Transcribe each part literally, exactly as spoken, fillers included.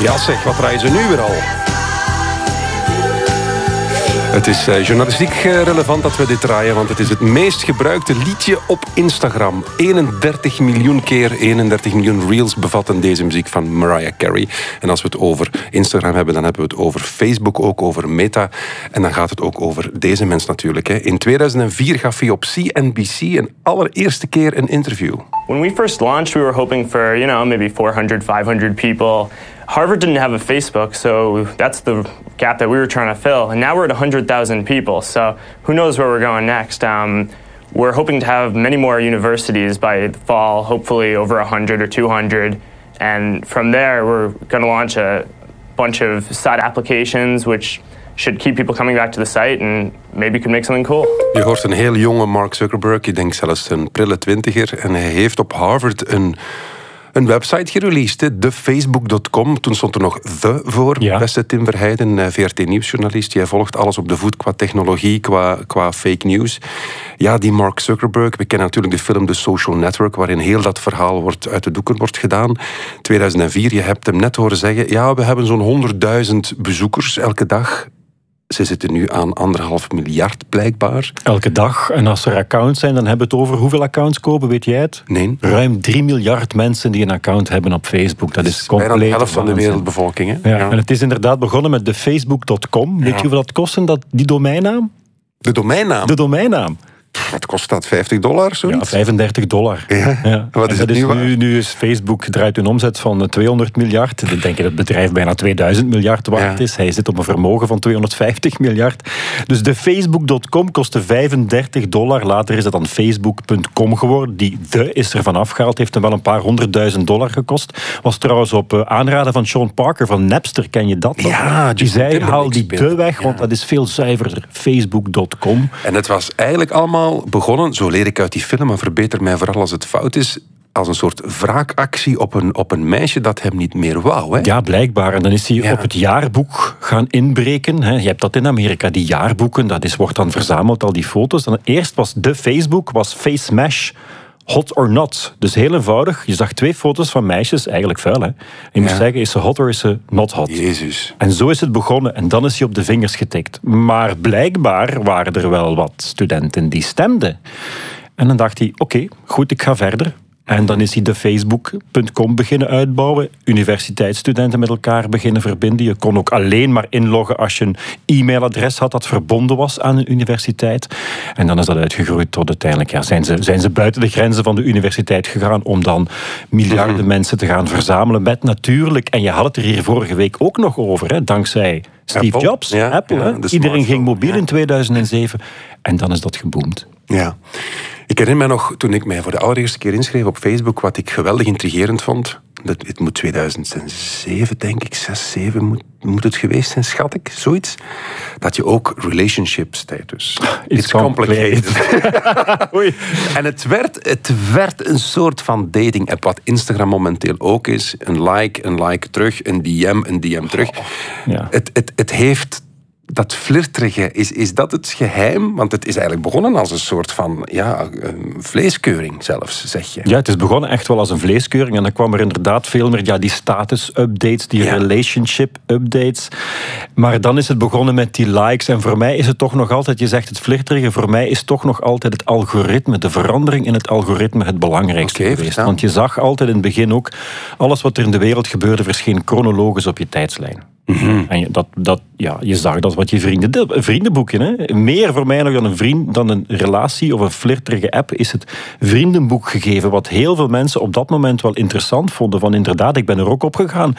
Ja zeg, wat draaien ze nu weer al? Het is uh, journalistiek uh, relevant dat we dit draaien, want het is het meest gebruikte liedje op Instagram. eenendertig miljoen keer, eenendertig miljoen reels bevatten deze muziek van Mariah Carey. En als we het over Instagram hebben, dan hebben we het over Facebook, ook over Meta. En dan gaat het ook over deze mens natuurlijk. Hè. In tweeduizend vier gaf hij op C N B C een allereerste keer een interview. When we first launched, we were hoping for, you know, maybe four hundred, five hundred people. Harvard didn't have a Facebook, so that's the gap that we were trying to fill. And now we're at one hundred thousand people, so who knows where we're going next. Um, we're hoping to have many more universities by the fall, hopefully over one hundred or two hundred. And from there, we're going to launch a bunch of side applications, which should keep people coming back to the site and maybe could make something cool. Je hoort een heel jonge Mark Zuckerberg, ik denk zelfs een prille twintiger. En hij heeft op Harvard een... Een website gereleased, de facebook dot com. Toen stond er nog The voor, ja. Beste Tim Verheijden, V R T-nieuwsjournalist. Jij volgt alles op de voet qua technologie, qua, qua fake news. Ja, die Mark Zuckerberg, we kennen natuurlijk de film The Social Network, waarin heel dat verhaal wordt, uit de doeken wordt gedaan. tweeduizend vier, je hebt hem net horen zeggen, ja, we hebben zo'n honderdduizend bezoekers elke dag. Ze zitten nu aan anderhalf miljard, blijkbaar. Elke dag. En als er accounts zijn, dan hebben we het over hoeveel accounts kopen, weet jij het? Nee. Ruim drie miljard mensen die een account hebben op Facebook. Dat is, dat is compleet bijna de helft van de wereldbevolking. Hè? Ja. Ja. En het is inderdaad begonnen met de facebook dot com. Weet ja. je hoeveel dat kost, dat, die domeinnaam? De domeinnaam? De domeinnaam. Wat kost dat? vijftig dollar? Zoiets? Ja, vijfendertig dollar. Ja. Ja. Wat is dat het is nu, nu, nu is Facebook draait een omzet van tweehonderd miljard. Ik denk dat het bedrijf bijna tweeduizend miljard waard is. Ja. Hij zit op een vermogen van tweehonderdvijftig miljard. Dus de facebook dot com kostte vijfendertig dollar. Later is het dan facebook punt com geworden. Die de is er vanaf gehaald. Heeft hem wel een paar honderdduizend dollar gekost. Was trouwens op uh, aanraden van Sean Parker van Napster. Ken je dat nog? Ja, die zei, haal die de weg, ja. want dat is veel zuiverder. facebook dot com. En het was eigenlijk allemaal begonnen, zo leer ik uit die film, maar verbeter mij vooral als het fout is, als een soort wraakactie op een, op een meisje dat hem niet meer wou. Hè? Ja, blijkbaar. En dan is hij ja. op het jaarboek gaan inbreken. Je hebt dat in Amerika, die jaarboeken. Dat is, wordt dan verzameld, al die foto's. Dan eerst was de Facebook, was Face Smash, hot or not. Dus heel eenvoudig. Je zag twee foto's van meisjes, eigenlijk vuil. Hè? Je ja. moest zeggen, is ze hot or is ze not hot? Jezus. En zo is het begonnen. En dan is hij op de vingers getikt. Maar blijkbaar waren er wel wat studenten die stemden. En dan dacht hij, oké, okay, goed, ik ga verder. En dan is hij de facebook punt com beginnen uitbouwen. Universiteitsstudenten met elkaar beginnen verbinden. Je kon ook alleen maar inloggen als je een e-mailadres had dat verbonden was aan een universiteit. En dan is dat uitgegroeid tot uiteindelijk, ja, zijn ze, zijn ze buiten de grenzen van de universiteit gegaan om dan miljarden mm-hmm. mensen te gaan verzamelen met natuurlijk, en je had het er hier vorige week ook nog over, hè, dankzij Steve Apple. Jobs, ja, Apple. Ja, hè. Iedereen ging mobiel ja. in tweeduizend zeven en dan is dat geboomd. Ja. Ik herinner me nog, toen ik mij voor de allereerste keer inschreef op Facebook, wat ik geweldig intrigerend vond. Dat, het moet tweeduizend zeven, denk ik, zes, zeven moet, moet het geweest zijn, schat ik, zoiets. Dat je ook relationship status. It's complicated. Oei. En het werd, het werd een soort van dating-app, wat Instagram momenteel ook is. Een like, een like terug, een D M, een D M terug. Oh, ja. het, het, het heeft... Dat flirterige, is, is dat het geheim? Want het is eigenlijk begonnen als een soort van ja, vleeskeuring zelfs, zeg je. Ja, het is begonnen echt wel als een vleeskeuring. En dan kwam er inderdaad veel meer ja, die status-updates, die ja. relationship-updates. Maar dan is het begonnen met die likes. En voor mij is het toch nog altijd, je zegt het flirterige, voor mij is toch nog altijd het algoritme, de verandering in het algoritme het belangrijkste okay, geweest. Want je zag altijd in het begin ook, alles wat er in de wereld gebeurde, verscheen chronologisch op je tijdslijn. Mm-hmm. En je, dat, dat, ja, je zag dat wat je vrienden... Een vriendenboekje, hè? Meer voor mij nog dan een vriend, dan een relatie of een flirterige app, is het vriendenboek gegeven. Wat heel veel mensen op dat moment wel interessant vonden. Van inderdaad, ik ben er ook op gegaan.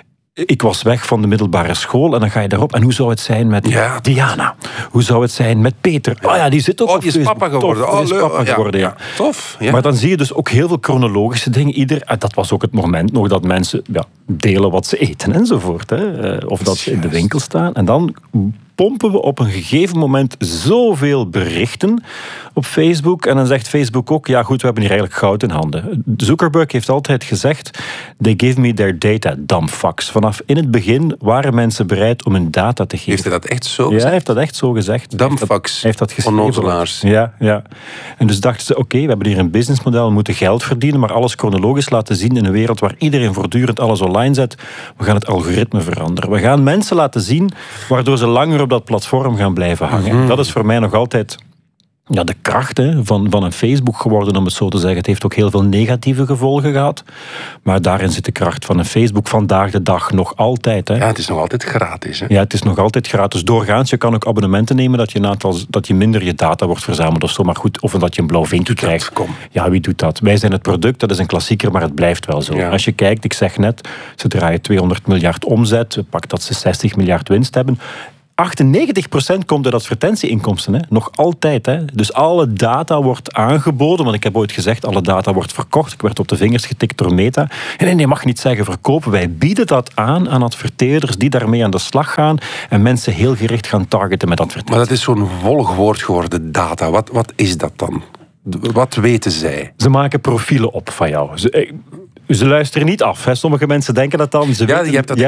Ik was weg van de middelbare school en dan ga je daarop. En hoe zou het zijn met ja. Diana? Hoe zou het zijn met Peter? Oh ja, die zit ook oh, op die is papa geworden. Tof, oh, die is papa ja. geworden, ja. ja. Tof. Ja. Maar dan zie je dus ook heel veel chronologische dingen. Ieder, dat was ook het moment nog dat mensen ja, delen wat ze eten enzovoort. Hè. Of dat ze in de winkel staan. En dan pompen we op een gegeven moment zoveel berichten op Facebook. En dan zegt Facebook ook, ja goed, we hebben hier eigenlijk goud in handen. Zuckerberg heeft altijd gezegd, they give me their data, dumb fucks. Vanaf in het begin waren mensen bereid om hun data te geven. Heeft hij dat echt zo gezegd? gezegd? Ja, hij heeft dat echt zo gezegd. Dumb fucks, hij heeft dat geschreven. onnozelaars. Ja, ja. En dus dachten ze, oké, okay, we hebben hier een businessmodel, we moeten geld verdienen, maar alles chronologisch laten zien in een wereld waar iedereen voortdurend alles online zet. We gaan het algoritme veranderen. We gaan mensen laten zien waardoor ze langer op dat platform gaan blijven hangen. Mm-hmm. Dat is voor mij nog altijd ja, de kracht hè, van, van een Facebook geworden, om het zo te zeggen. Het heeft ook heel veel negatieve gevolgen gehad. Maar daarin zit de kracht van een Facebook vandaag de dag nog altijd. Hè. Ja, het is nog altijd gratis. Hè? Ja, het is nog altijd gratis. Doorgaans, je kan ook abonnementen nemen dat je, een aantal, dat je minder je data wordt verzameld of zo. Maar goed, of dat je een blauw vinkje krijgt. Kom. Ja, wie doet dat? Wij zijn het product, dat is een klassieker, maar het blijft wel zo. Ja. Als je kijkt, ik zeg net, ze draaien tweehonderd miljard omzet. Pak dat ze zestig miljard winst hebben. achtennegentig procent komt uit advertentieinkomsten. Hè. Nog altijd. Hè. Dus alle data wordt aangeboden. Want ik heb ooit gezegd, alle data wordt verkocht. Ik werd op de vingers getikt door Meta. En nee, je mag niet zeggen verkopen. Wij bieden dat aan aan adverteerders die daarmee aan de slag gaan. En mensen heel gericht gaan targeten met advertenties. Maar dat is zo'n volgwoord geworden, data. Wat, wat is dat dan? Wat weten zij? Ze maken profielen op van jou. Ze, ze luisteren niet af. Hè. Sommige mensen denken dat dan. Ze ja, weten, je hebt dat